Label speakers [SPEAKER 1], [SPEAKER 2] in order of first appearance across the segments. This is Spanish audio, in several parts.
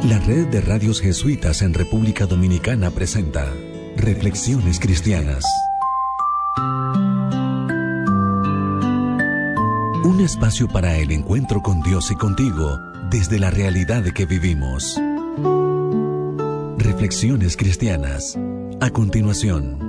[SPEAKER 1] La Red de Radios Jesuitas en República Dominicana presenta Reflexiones Cristianas. Un espacio para el encuentro con Dios y contigo desde la realidad que vivimos. Reflexiones Cristianas. A continuación.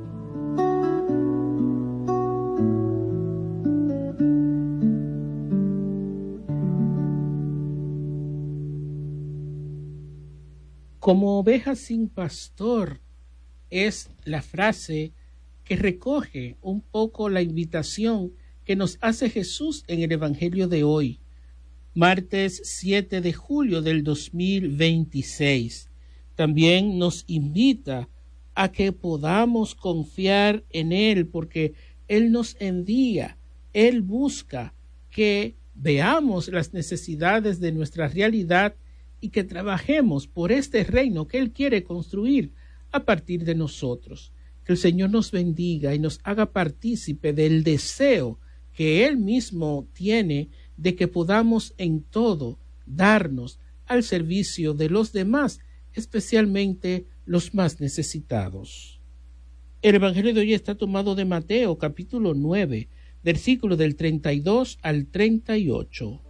[SPEAKER 2] Como ovejas sin pastor es la frase que recoge un poco la invitación que nos hace Jesús en el Evangelio de hoy, martes 7 de julio del 2026. También nos invita a que podamos confiar en Él, porque Él nos envía, Él busca que veamos las necesidades de nuestra realidad y que trabajemos por este reino que Él quiere construir a partir de nosotros. Que el Señor nos bendiga y nos haga partícipe del deseo que Él mismo tiene de que podamos en todo darnos al servicio de los demás, especialmente los más necesitados. El Evangelio de hoy está tomado de Mateo, capítulo 9, versículos del 32 al 38.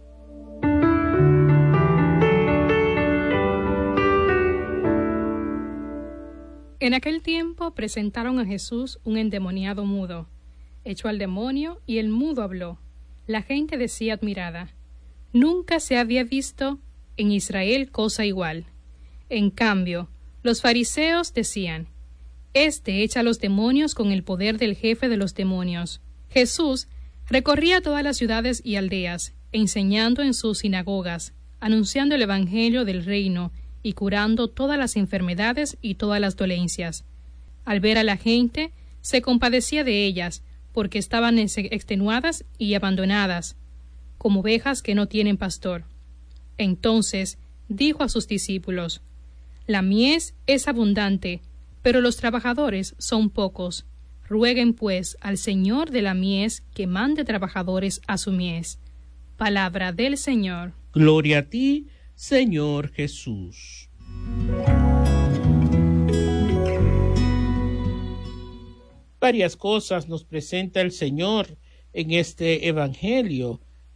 [SPEAKER 3] En aquel tiempo presentaron a Jesús un endemoniado mudo. Echó al demonio y el mudo habló. La gente decía admirada: nunca se había visto en Israel cosa igual. En cambio, los fariseos decían: este echa a los demonios con el poder del jefe de los demonios. Jesús recorría todas las ciudades y aldeas, enseñando en sus sinagogas, anunciando el evangelio del reino y curando todas las enfermedades y todas las dolencias. Al ver a la gente, se compadecía de ellas, porque estaban extenuadas y abandonadas, como ovejas que no tienen pastor. Entonces dijo a sus discípulos: la mies es abundante, pero los trabajadores son pocos. Rueguen pues al Señor de la mies que mande trabajadores a su mies. Palabra del Señor.
[SPEAKER 2] Gloria a ti, Señor Jesús. Varias cosas nos presenta el Señor en este Evangelio.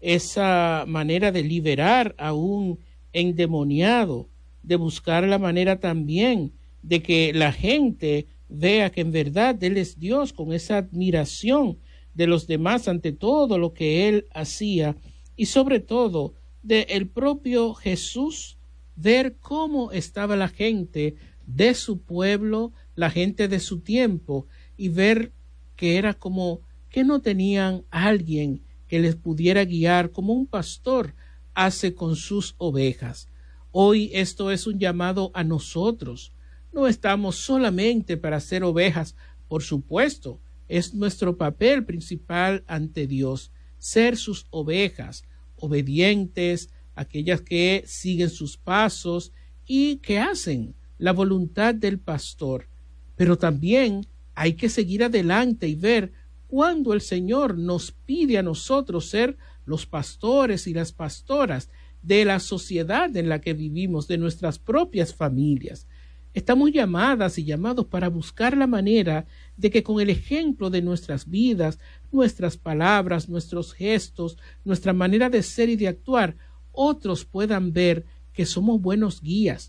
[SPEAKER 2] Esa manera de liberar a un endemoniado, de buscar la manera también de que la gente vea que en verdad Él es Dios, con esa admiración de los demás ante todo lo que Él hacía, y sobre todo de el propio Jesús, ver cómo estaba la gente de su pueblo, la gente de su tiempo, y ver que era como que no tenían a alguien que les pudiera guiar como un pastor hace con sus ovejas. Hoy esto es un llamado a nosotros. No estamos solamente para ser ovejas, por supuesto, es nuestro papel principal ante Dios, ser sus ovejas, obedientes, aquellas que siguen sus pasos y que hacen la voluntad del pastor. Pero también hay que seguir adelante y ver cuando el Señor nos pide a nosotros ser los pastores y las pastoras de la sociedad en la que vivimos, de nuestras propias familias. Estamos llamadas y llamados para buscar la manera de que con el ejemplo de nuestras vidas, nuestras palabras, nuestros gestos, nuestra manera de ser y de actuar, otros puedan ver que somos buenos guías.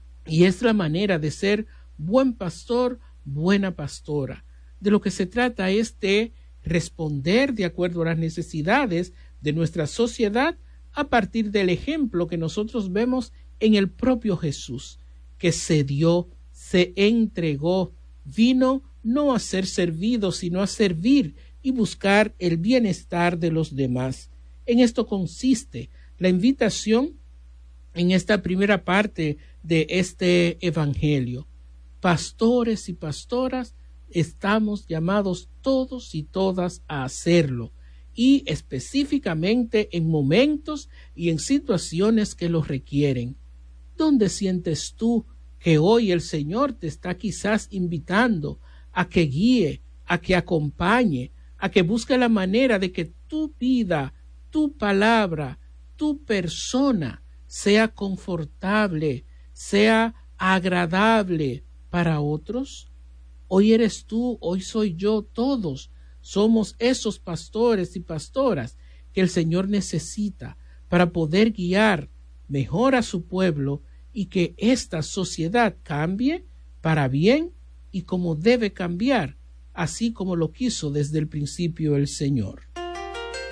[SPEAKER 2] Y es la manera de ser buen pastor, buena pastora. De lo que se trata es de responder de acuerdo a las necesidades de nuestra sociedad a partir del ejemplo que nosotros vemos en el propio Jesús, que se dio, se entregó, vino no a ser servido, sino a servir y buscar el bienestar de los demás. En esto consiste la invitación en esta primera parte de este Evangelio. Pastores y pastoras, estamos llamados todos y todas a hacerlo, y específicamente en momentos y en situaciones que lo requieren. ¿Dónde sientes tú que hoy el Señor te está quizás invitando a que guíe, a que acompañe, a que busque la manera de que tu vida, tu palabra, tu persona sea confortable, sea agradable para otros? Hoy eres tú, hoy soy yo, todos somos esos pastores y pastoras que el Señor necesita para poder guiar mejor a su pueblo y que esta sociedad cambie para bien y como debe cambiar, así como lo quiso desde el principio el Señor.